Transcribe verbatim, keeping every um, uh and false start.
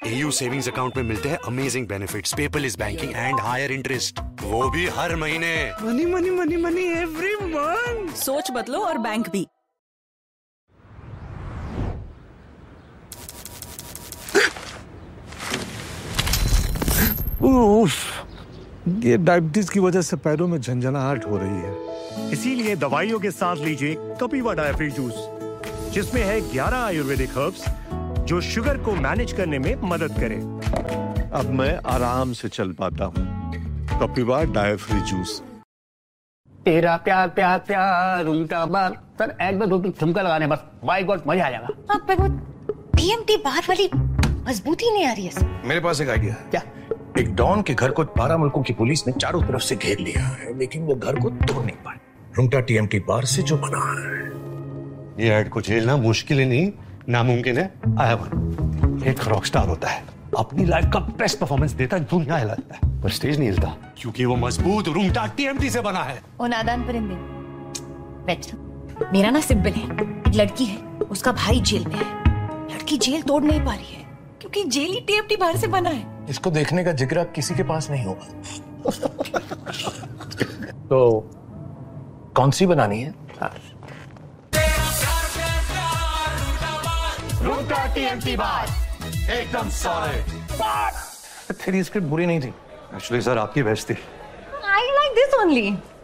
AU savings account में मिलते हैं amazing benefits, paperless banking and higher interest, वो भी हर महीने। Money money money money every month. सोच बदलो और बैंक भी। ये डायबिटीज की वजह से पैरों में झंझनाहट हो रही है। इसीलिए दवाइयों के साथ लीजिए कपिवा डायफ्री जूस, जिसमें है ग्यारह आयुर्वेदिक हर्ब्स जो शुगर को मैनेज करने में मदद करे। अब मैं आराम से चल पाता हूँ। कपिवा डायफ्री जूस। तेरा प्यार प्यार प्यार उल्टा बार। सर एक बार दो ठुमका लगाने बस, बाय गॉड मजा आ जाएगा। हाँ, पर वो टीएमटी बार वाली मजबूती नहीं आ रही है। मेरे पास एक आइडिया है। क्या? एक डॉन के घर को बारह मुल्कों की पुलिस ने चारों तरफ से घेर लिया है, लेकिन वो घर को तोड़ नहीं पाए। रुंगटा टीएमटी बार से जो बना है। ये ऐड को झेलना मुश्किल ही नहीं, नामुमकिन है। आया वन एक रॉकस्टार होता है, अपनी लाइफ का बेस्ट परफॉर्मेंस देता है, दुनिया हिलाता है, पर स्टेज नहीं हिलता क्योंकि वो मजबूत रुंगटा टीएमटी से बना है। ओ नादान परिंदे, बैठ। मेरा ना सिब्बल है, एक लड़की है, उसका भाई जेल में है। लड़की जेल तोड़ नहीं पा रही है क्योंकि जेल ही टीएमटी बाहर से बना है। इसको देखने का जिगरा किसी के पास नहीं होगा। तो कौन सी बनानी है? रुंगटा टीएमटी बार एकदम सॉलिड। तेरी स्क्रिप्ट बुरी नहीं थी। एक्चुअली सर आपकी बेस्ट थी। I like this only.